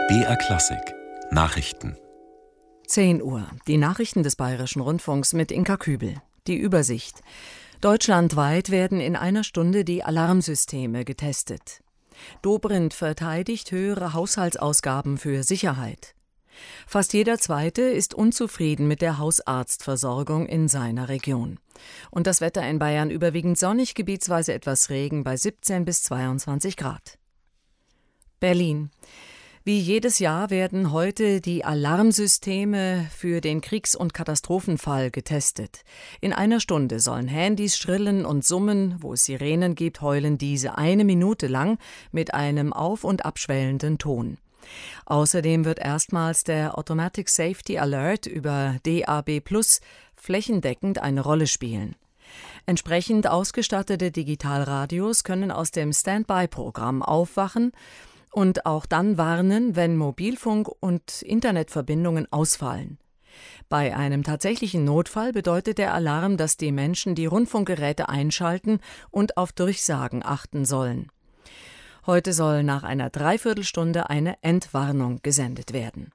BR Klassik Nachrichten 10 Uhr. Die Nachrichten des Bayerischen Rundfunks mit Inka Kübel. Die Übersicht. Deutschlandweit werden in einer Stunde die Alarmsysteme getestet. Dobrindt verteidigt höhere Haushaltsausgaben für Sicherheit. Fast jeder Zweite ist unzufrieden mit der Hausarztversorgung in seiner Region. Und das Wetter in Bayern überwiegend sonnig, gebietsweise etwas Regen bei 17 bis 22 Grad. Berlin. Wie jedes Jahr werden heute die Alarmsysteme für den Kriegs- und Katastrophenfall getestet. In einer Stunde sollen Handys schrillen und summen, wo es Sirenen gibt, heulen diese 1 Minute lang mit einem auf- und abschwellenden Ton. Außerdem wird erstmals der Automatic Safety Alert über DAB+ flächendeckend eine Rolle spielen. Entsprechend ausgestattete Digitalradios können aus dem Standby-Programm aufwachen und auch dann warnen, wenn Mobilfunk- und Internetverbindungen ausfallen. Bei einem tatsächlichen Notfall bedeutet der Alarm, dass die Menschen die Rundfunkgeräte einschalten und auf Durchsagen achten sollen. Heute soll nach einer Dreiviertelstunde eine Entwarnung gesendet werden.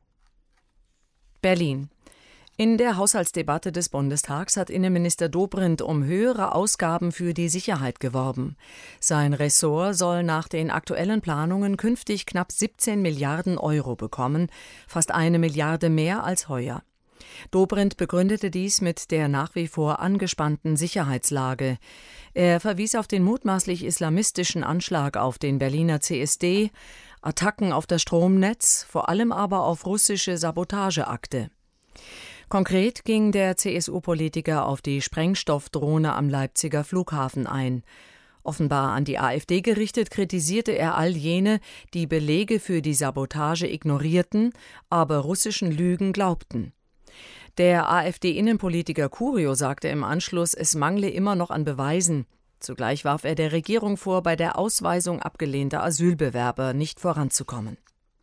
Berlin. In der Haushaltsdebatte des Bundestags hat Innenminister Dobrindt um höhere Ausgaben für die Sicherheit geworben. Sein Ressort soll nach den aktuellen Planungen künftig knapp 17 Milliarden Euro bekommen, fast 1 Milliarde mehr als heuer. Dobrindt begründete dies mit der nach wie vor angespannten Sicherheitslage. Er verwies auf den mutmaßlich islamistischen Anschlag auf den Berliner CSD, Attacken auf das Stromnetz, vor allem aber auf russische Sabotageakte. Konkret ging der CSU-Politiker auf die Sprengstoffdrohne am Leipziger Flughafen ein. Offenbar an die AfD gerichtet, kritisierte er all jene, die Belege für die Sabotage ignorierten, aber russischen Lügen glaubten. Der AfD-Innenpolitiker Curio sagte im Anschluss, es mangle immer noch an Beweisen. Zugleich warf er der Regierung vor, bei der Ausweisung abgelehnter Asylbewerber nicht voranzukommen.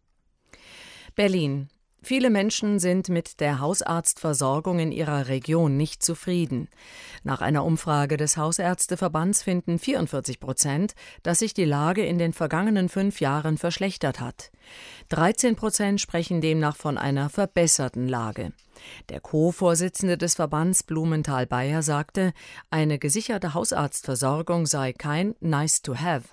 Berlin. Viele Menschen sind mit der Hausarztversorgung in ihrer Region nicht zufrieden. Nach einer Umfrage des Hausärzteverbands finden 44%, dass sich die Lage in den vergangenen 5 Jahren verschlechtert hat. 13% sprechen demnach von einer verbesserten Lage. Der Co-Vorsitzende des Verbands Blumenthal Bayer sagte, eine gesicherte Hausarztversorgung sei kein Nice to have.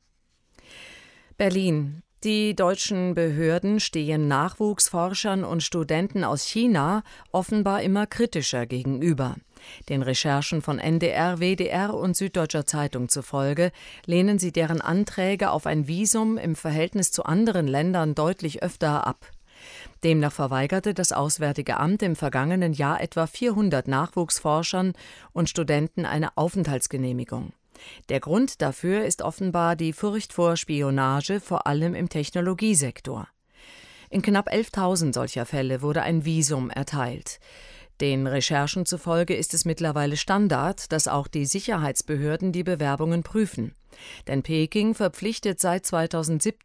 Berlin. Die deutschen Behörden stehen Nachwuchsforschern und Studenten aus China offenbar immer kritischer gegenüber. Den Recherchen von NDR, WDR und Süddeutscher Zeitung zufolge lehnen sie deren Anträge auf ein Visum im Verhältnis zu anderen Ländern deutlich öfter ab. Demnach verweigerte das Auswärtige Amt im vergangenen Jahr etwa 400 Nachwuchsforschern und Studenten eine Aufenthaltsgenehmigung. Der Grund dafür ist offenbar die Furcht vor Spionage, vor allem im Technologiesektor. In knapp 11.000 solcher Fälle wurde ein Visum erteilt. Den Recherchen zufolge ist es mittlerweile Standard, dass auch die Sicherheitsbehörden die Bewerbungen prüfen. Denn Peking verpflichtet seit 2017